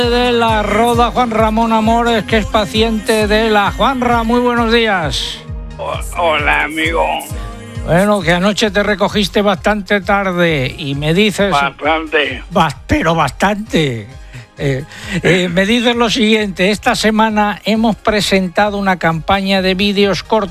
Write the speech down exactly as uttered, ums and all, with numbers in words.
De la Roda, Juan Ramón Amores, que es paciente de la Juanra. Muy buenos días. Hola, amigo. Bueno, que anoche te recogiste bastante tarde y me dices... Bastante. Ba- pero bastante. Eh, eh, me dices lo siguiente, esta semana hemos presentado una campaña de vídeos cortos